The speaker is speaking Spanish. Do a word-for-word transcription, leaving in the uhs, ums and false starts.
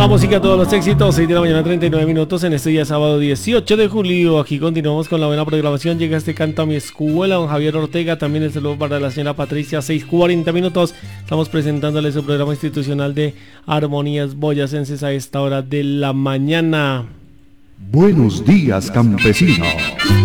la música, todos los éxitos, seis de la mañana, treinta y nueve minutos en este día sábado dieciocho de julio. Aquí continuamos con la buena programación. Llega este Canto a mi Escuela, don Javier Ortega. También el saludo para la señora Patricia, seis cuarenta minutos. Estamos presentándole su programa institucional de Armonías Boyacenses a esta hora de la mañana. Buenos días, campesino.